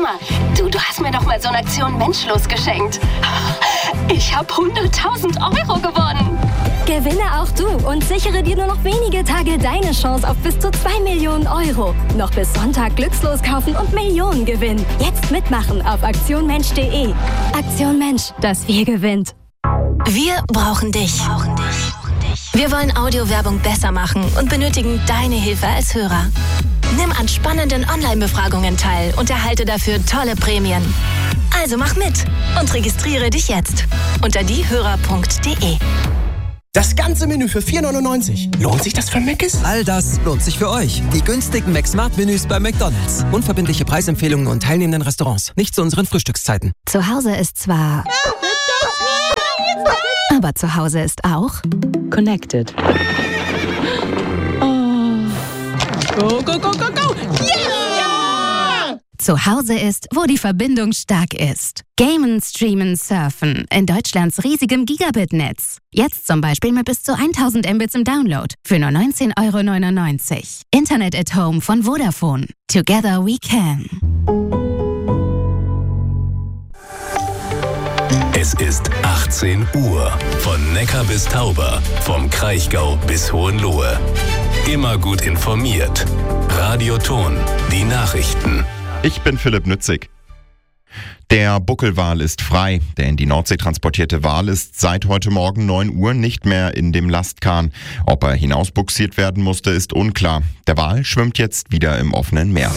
Mama, du hast mir doch mal so eine Aktion Menschlos geschenkt. Ich habe 100.000 Euro gewonnen. Gewinne auch du und sichere dir nur noch wenige Tage deine Chance auf bis zu 2 Millionen Euro. Noch bis Sonntag glückslos kaufen und Millionen gewinnen. Jetzt mitmachen auf aktionmensch.de. Aktion Mensch, das Wir gewinnt. Wir brauchen dich. Wir wollen Audiowerbung besser machen und benötigen deine Hilfe als Hörer. Nimm an spannenden Online-Befragungen teil und erhalte dafür tolle Prämien. Also mach mit und registriere dich jetzt unter diehörer.de. Das ganze Menü für 4,99. Lohnt sich das für Mc's? All das lohnt sich für euch. Die günstigen McSmart-Menüs bei McDonald's. Unverbindliche Preisempfehlungen und teilnehmenden Restaurants. Nicht zu unseren Frühstückszeiten. Zu Hause ist zwar... aber zu Hause ist auch... Connected. Go, go, go, go, go! Yeah! Zu Hause ist, wo die Verbindung stark ist. Gamen, streamen, surfen. In Deutschlands riesigem Gigabit-Netz. Jetzt zum Beispiel mit bis zu 1000 Mbits im Download. Für nur 19,99 €. Internet at Home von Vodafone. Together we can. Es ist 18 Uhr. Von Neckar bis Tauber. Vom Kraichgau bis Hohenlohe. Immer gut informiert. Radio Ton. Die Nachrichten. Ich bin Philipp Nützig. Der Buckelwal ist frei. Der in die Nordsee transportierte Wal ist seit heute Morgen 9 Uhr nicht mehr in dem Lastkahn. Ob er hinausbuxiert werden musste, ist unklar. Der Wal schwimmt jetzt wieder im offenen Meer.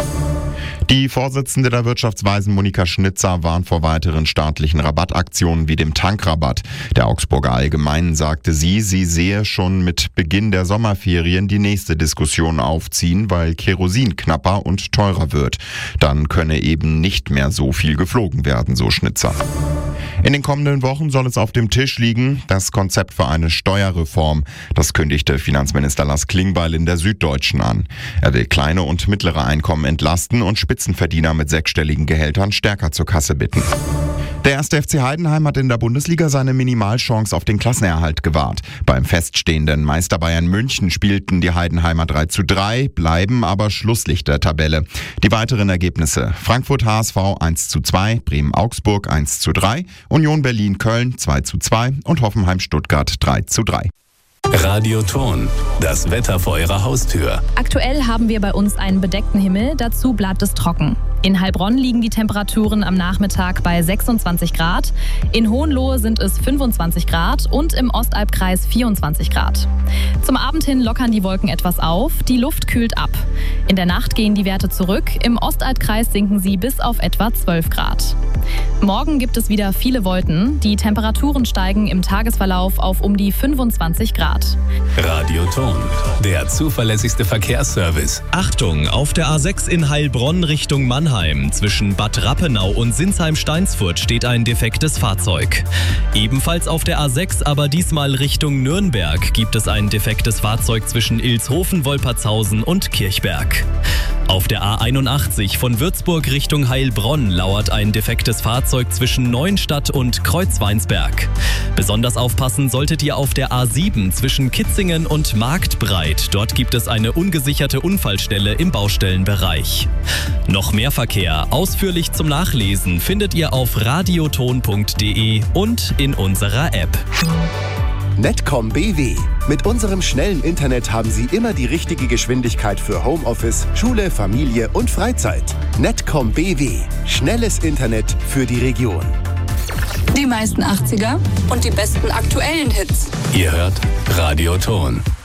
Die Vorsitzende der Wirtschaftsweisen Monika Schnitzer warnt vor weiteren staatlichen Rabattaktionen wie dem Tankrabatt. Der Augsburger Allgemeinen sagte sie sehe schon mit Beginn der Sommerferien die nächste Diskussion aufziehen, weil Kerosin knapper und teurer wird. Dann könne eben nicht mehr so viel geflogen werden, so Schnitzer. In den kommenden Wochen soll es auf dem Tisch liegen, das Konzept für eine Steuerreform. Das kündigte Finanzminister Lars Klingbeil in der Süddeutschen an. Er will kleine und mittlere Einkommen entlasten und Spitzenverdiener mit 6-stelligen Gehältern stärker zur Kasse bitten. Der 1. FC Heidenheim hat in der Bundesliga seine Minimalchance auf den Klassenerhalt gewahrt. Beim feststehenden Meister Bayern München spielten die Heidenheimer 3:3, bleiben aber Schlusslicht der Tabelle. Die weiteren Ergebnisse: Frankfurt HSV 1:2, Bremen Augsburg 1:3, Union Berlin Köln 2:2 und Hoffenheim Stuttgart 3:3. Radio Ton, das Wetter vor Ihrer Haustür. Aktuell haben wir bei uns einen bedeckten Himmel, dazu bleibt es trocken. In Heilbronn liegen die Temperaturen am Nachmittag bei 26 Grad, in Hohenlohe sind es 25 Grad und im Ostalbkreis 24 Grad. Zum Abend hin lockern die Wolken etwas auf, die Luft kühlt ab. In der Nacht gehen die Werte zurück, im Ostalbkreis sinken sie bis auf etwa 12 Grad. Morgen gibt es wieder viele Wolken, die Temperaturen steigen im Tagesverlauf auf um die 25 Grad. Radio Ton, der zuverlässigste Verkehrsservice. Achtung, auf der A6 in Heilbronn Richtung Mannheim. Zwischen Bad Rappenau und Sinsheim-Steinsfurt steht ein defektes Fahrzeug. Ebenfalls auf der A6, aber diesmal Richtung Nürnberg, gibt es ein defektes Fahrzeug zwischen Ilshofen, Wolpertshausen und Kirchberg. Auf der A81 von Würzburg Richtung Heilbronn lauert ein defektes Fahrzeug zwischen Neuenstadt und Kreuzweinsberg. Besonders aufpassen solltet ihr auf der A7 zwischen Kitzingen und Marktbreit. Dort gibt es eine ungesicherte Unfallstelle im Baustellenbereich. Noch mehr Verkehr, ausführlich zum Nachlesen, findet ihr auf radioton.de und in unserer App. Netcom BW. Mit unserem schnellen Internet haben Sie immer die richtige Geschwindigkeit für Homeoffice, Schule, Familie und Freizeit. Netcom BW. Schnelles Internet für die Region. Die meisten 80er und die besten aktuellen Hits. Ihr hört Radio Ton.